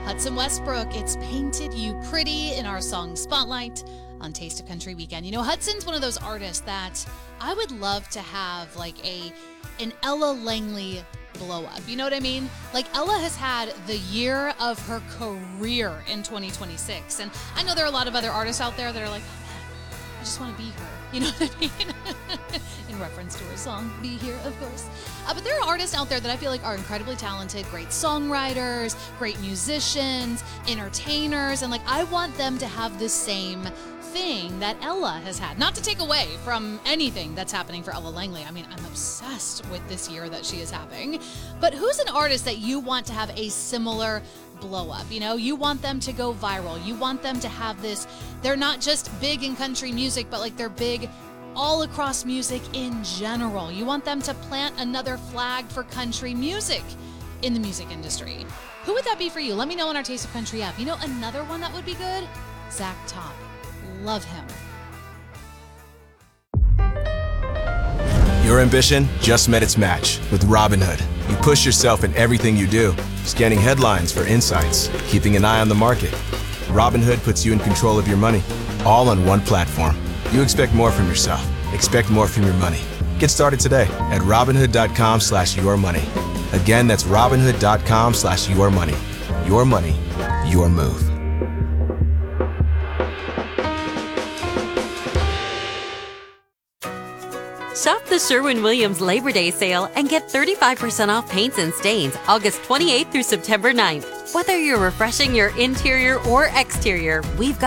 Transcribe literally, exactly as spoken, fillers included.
Hudson Westbrook, It's Painted You Pretty in our song Spotlight on Taste of Country Weekend. You know, Hudson's one of those artists that I would love to have like a an Ella Langley blow up. You know what I mean? Like Ella has had the year of her career in twenty twenty-six. And I know there are a lot of other artists out there that are like, oh man, I just want to be her. You know what I mean? In reference to her song, Be Here, of course. Uh, but there are artists out there that I feel like are incredibly talented, great songwriters, great musicians, entertainers, and like I want them to have the same thing that Ella has had. Not to take away from anything that's happening for Ella Langley. I mean, I'm obsessed with this year that she is having. But who's an artist that you want to have a similar blow up? You know, you want them to go viral. You want them to have this, they're not just big in country music, but like they're big all across music in general. You want them to plant another flag for country music in the music industry. Who would that be for you? Let me know on our Taste of Country app. You know, another one that would be good? Zach Top. Love him. Your ambition just met its match with Robinhood. You push yourself in everything you do, scanning headlines for insights, keeping an eye on the market. Robinhood puts you in control of your money, all on one platform. You expect more from yourself. Expect more from your money. Get started today at Robinhood.com slash your money. Again, that's Robinhood.com slash your money. Your money, your move. Shop the Sherwin-Williams Labor Day sale and get thirty-five percent off paints and stains August twenty-eighth through September ninth. Whether you're refreshing your interior or exterior, we've got